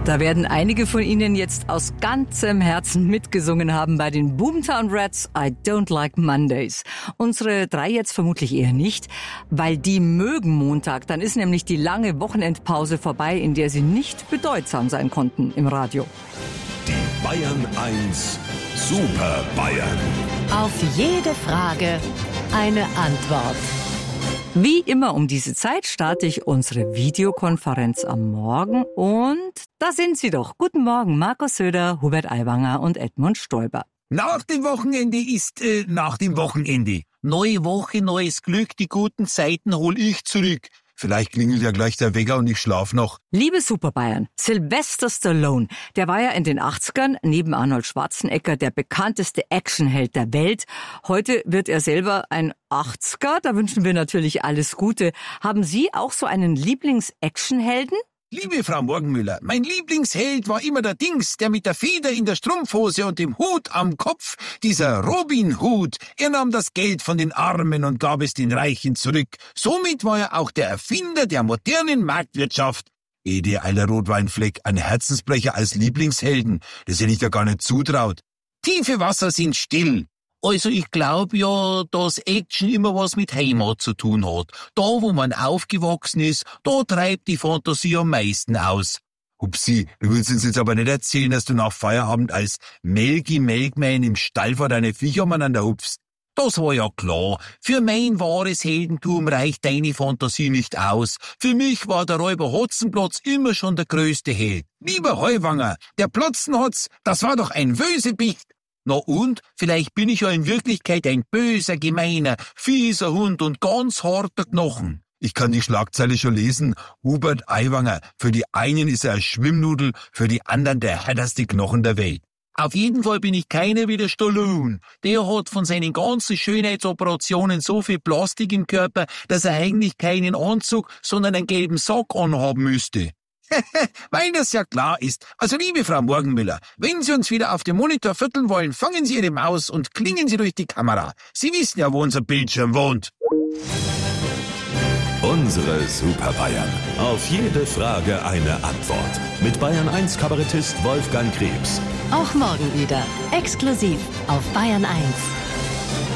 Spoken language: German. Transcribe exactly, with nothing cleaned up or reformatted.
Da werden einige von Ihnen jetzt aus ganzem Herzen mitgesungen haben bei den Boomtown Rats I Don't Like Mondays. Unsere drei jetzt vermutlich eher nicht, weil die mögen Montag. Dann ist nämlich die lange Wochenendpause vorbei, in der sie nicht bedeutsam sein konnten im Radio. Die Bayern eins Super Bayern. Auf jede Frage eine Antwort. Wie immer um diese Zeit starte ich unsere Videokonferenz am Morgen und da sind sie doch. Guten Morgen, Markus Söder, Hubert Aiwanger und Edmund Stoiber. Nach dem Wochenende ist äh, nach dem Wochenende. Neue Woche, neues Glück, die guten Zeiten hol ich zurück. Vielleicht klingelt ja gleich der Wecker und ich schlaf noch. Liebe Superbayern, Sylvester Stallone, der war ja in den achtzigern neben Arnold Schwarzenegger der bekannteste Actionheld der Welt. Heute wird er selber ein achtziger, da wünschen wir natürlich alles Gute. Haben Sie auch so einen Lieblings-Actionhelden? Liebe Frau Morgenmüller, mein Lieblingsheld war immer der Dings, der mit der Feder in der Strumpfhose und dem Hut am Kopf, dieser Robin Hood. Er nahm das Geld von den Armen und gab es den Reichen zurück. Somit war er auch der Erfinder der modernen Marktwirtschaft. Ede Eiler Rotweinfleck, ein Herzensbrecher als Lieblingshelden, das hätte ich ja gar nicht zutraut. Tiefe Wasser sind still. Also ich glaube ja, dass Action immer was mit Heimat zu tun hat. Da, wo man aufgewachsen ist, da treibt die Fantasie am meisten aus. Hupsi, du willst uns jetzt aber nicht erzählen, dass du nach Feierabend als Melky Melkman im Stall vor deine Viecher umeinander hupfst. Das war ja klar. Für mein wahres Heldentum reicht deine Fantasie nicht aus. Für mich war der Räuber Hotzenplotz immer schon der größte Held. Lieber Heuwanger, der Plotzenhotz, das war doch ein Bösewicht. Na und? Vielleicht bin ich ja in Wirklichkeit ein böser, gemeiner, fieser Hund und ganz harter Knochen. Ich kann die Schlagzeile schon lesen. Hubert Aiwanger. Für die einen ist er ein Schwimmnudel, für die anderen der härteste Knochen der Welt. Auf jeden Fall bin ich keiner wie der Stallone. Der hat von seinen ganzen Schönheitsoperationen so viel Plastik im Körper, dass er eigentlich keinen Anzug, sondern einen gelben Sack anhaben müsste. Weil das ja klar ist. Also liebe Frau Morgenmüller, wenn Sie uns wieder auf dem Monitor vierteln wollen, fangen Sie Ihre Maus und klingen Sie durch die Kamera. Sie wissen ja, wo unser Bildschirm wohnt. Unsere Super Bayern. Auf jede Frage eine Antwort. Mit Bayern eins Kabarettist Wolfgang Krebs. Auch morgen wieder. Exklusiv auf Bayern eins.